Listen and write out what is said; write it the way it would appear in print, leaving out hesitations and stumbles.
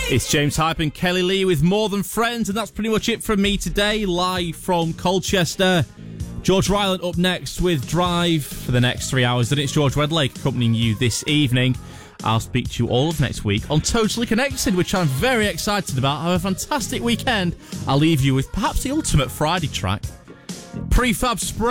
It's James Hype and Kelly Lee with More Than Friends, and that's pretty much it from me today, live from Colchester. George Ryland up next with Drive for the next 3 hours. Then it's George Wedlake accompanying you this evening. I'll speak to you all of next week on Totally Connected, which I'm very excited about. Have a fantastic weekend. I'll leave you with perhaps the ultimate Friday track, Prefab Spray.